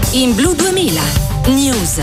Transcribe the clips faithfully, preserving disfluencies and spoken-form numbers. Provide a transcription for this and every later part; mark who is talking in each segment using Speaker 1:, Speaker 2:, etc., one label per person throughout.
Speaker 1: In Blu duemila News.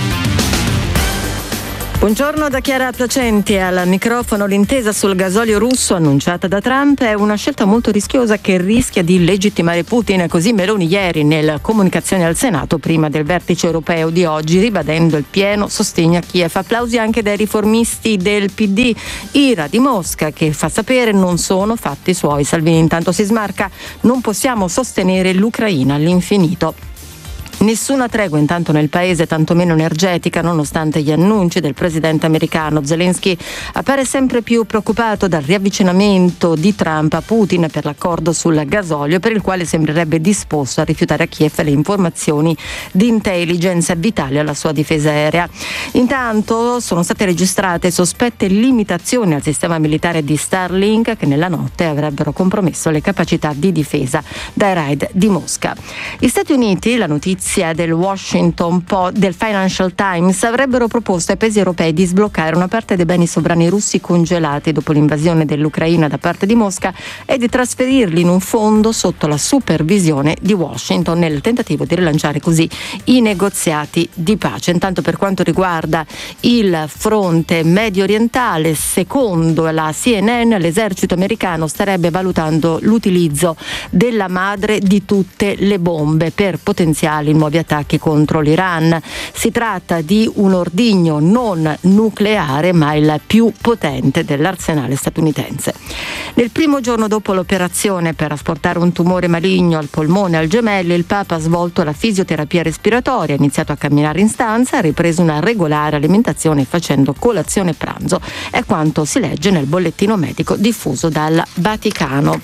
Speaker 2: Buongiorno da Chiara Placenti al microfono. L'intesa sul gasolio russo annunciata da Trump è una scelta molto rischiosa che rischia di legittimare Putin. Così Meloni ieri nella comunicazione al Senato prima del vertice europeo di oggi, ribadendo il pieno sostegno a Kiev. Applausi anche dai riformisti del P D. Ira di Mosca che fa sapere non sono fatti suoi. Salvini intanto si smarca: non possiamo sostenere l'Ucraina all'infinito. Nessuna tregua intanto nel paese, tantomeno energetica, nonostante gli annunci del presidente americano. Zelensky appare sempre più preoccupato dal riavvicinamento di Trump a Putin per l'accordo sul gasolio, per il quale sembrerebbe disposto a rifiutare a Kiev le informazioni di intelligence vitali alla sua difesa aerea. Intanto sono state registrate sospette limitazioni al sistema militare di Starlink che nella notte avrebbero compromesso le capacità di difesa dai raid di Mosca. Gli Stati Uniti, la notizia del Washington Post, del Financial Times, avrebbero proposto ai paesi europei di sbloccare una parte dei beni sovrani russi congelati dopo l'invasione dell'Ucraina da parte di Mosca e di trasferirli in un fondo sotto la supervisione di Washington nel tentativo di rilanciare così i negoziati di pace. Intanto per quanto riguarda il fronte medio orientale, secondo la C N N l'esercito americano starebbe valutando l'utilizzo della madre di tutte le bombe per potenziali nuovi attacchi contro l'Iran. Si tratta di un ordigno non nucleare ma il più potente dell'arsenale statunitense. Nel primo giorno dopo l'operazione per asportare un tumore maligno al polmone al gemello, il Papa ha svolto la fisioterapia respiratoria, ha iniziato a camminare in stanza, ha ripreso una regolare alimentazione facendo colazione e pranzo. È quanto si legge nel bollettino medico diffuso dal Vaticano.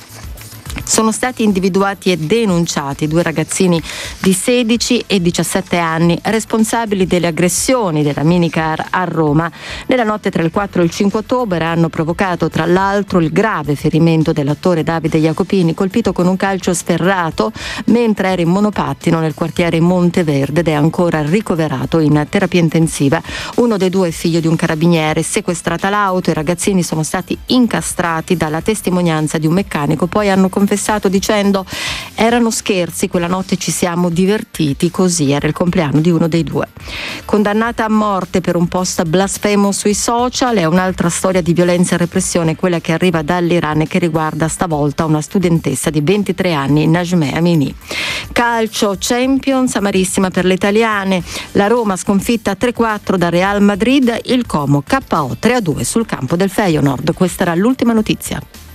Speaker 2: Sono stati individuati e denunciati due ragazzini di sedici e diciassette anni responsabili delle aggressioni della minicar a Roma. Nella notte tra il quattro e il cinque ottobre hanno provocato tra l'altro il grave ferimento dell'attore Davide Jacopini, colpito con un calcio sferrato mentre era in monopattino nel quartiere Monteverde ed è ancora ricoverato in terapia intensiva. Uno dei due è figlio di un carabiniere. Sequestrata l'auto, i ragazzini sono stati incastrati dalla testimonianza di un meccanico, poi hanno confessato dicendo: erano scherzi, quella notte ci siamo divertiti, così era il compleanno di uno dei due. Condannata a morte per un post blasfemo sui social. È un'altra storia di violenza e repressione, quella che arriva dall'Iran e che riguarda stavolta una studentessa di ventitré anni, Najmeh Amini. Calcio Champions, amarissima per le italiane. La Roma sconfitta tre quattro da Real Madrid, il Como K O tre a due sul campo del Feyenoord. Questa era l'ultima notizia.